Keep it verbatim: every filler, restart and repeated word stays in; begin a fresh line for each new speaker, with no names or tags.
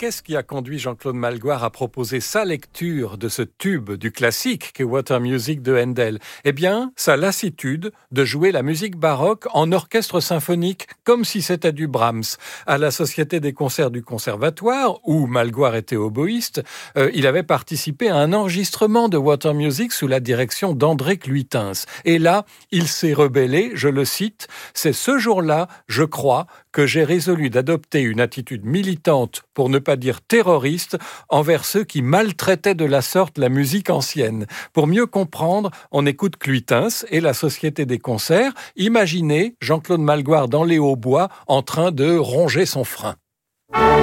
qu'est-ce qui a conduit Jean-Claude Malgoire à proposer sa lecture de ce tube du classique qu'est Water Music de Handel? Eh bien, sa lassitude de jouer la musique baroque en orchestre symphonique, comme si c'était du Brahms. À la Société des concerts du Conservatoire, où Malgoire était oboïste, euh, il avait participé à un enregistrement de Water Music sous la direction d'André Cluytens. Et là, il s'est rebellé, je le cite, « C'est ce jour-là, je crois, que j'ai résolu d'adopter une attitude militante, pour ne pas dire terroriste, envers ceux qui maltraitaient de la sorte la musique ancienne. Pour mieux comprendre, on écoute Cluytens et la Société des concerts. Imaginez Jean-Claude Malgoire dans les hautbois en train de ronger son frein.